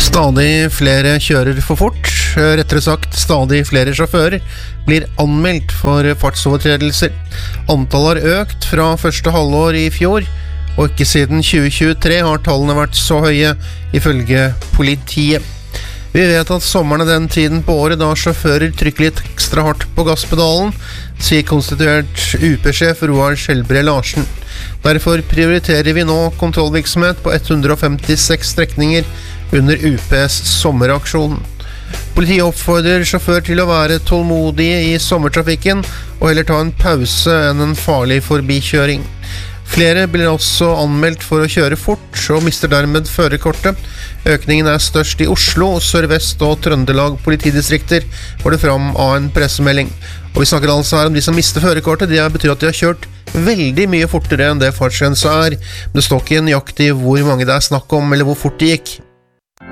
Stadig flere kjører for fort, rettere sagt stadig flere sjåfører blir anmeldt for fartsovertredelser. Antallet har økt fra første halvår i fjor, og ikke siden 2023 har tallene vært så høye, ifølge politiet. Vi vet at sommeren er den tiden på året da sjåfører trykker litt ekstra hardt på gasspedalen, sier konstituert UP-sjef Roar Skjelbre Larsen. Derfor prioriterer vi nå kontrollvirksomhet på 156 strekninger under UPs sommeraksjon. Politiet oppfordrer sjåfør til å være tålmodige i sommertrafikken og heller ta en pause enn en farlig forbikjøring. Flere blir også anmeldt for å kjøre fort og mister dermed førerkortet. Økningen er størst i Oslo, Sør-Vest og Trøndelag politidistrikter, går det fram av en pressemelding. Og vi snakker altså her om de som mister førerkortet. Det betyr at de har kjørt veldig mye fortere enn det fartsgrensa er. Men det står ikke nøyaktig hvor mange det er snakk om eller hvor fort de gikk.